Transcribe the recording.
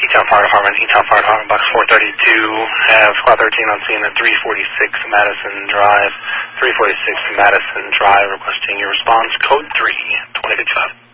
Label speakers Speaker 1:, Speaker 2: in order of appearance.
Speaker 1: Town Fire Department, E-Town Fire Department, box 432. Have Squad 13 on scene at 346 Madison Drive. 346 Madison Drive, requesting your response, code 3, 2055.